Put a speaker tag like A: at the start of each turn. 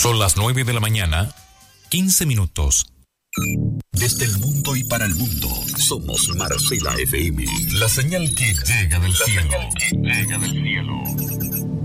A: Son las 9 de la mañana, 15 minutos.
B: Desde el mundo y para el mundo, somos Marcela FM. La señal que llega del cielo.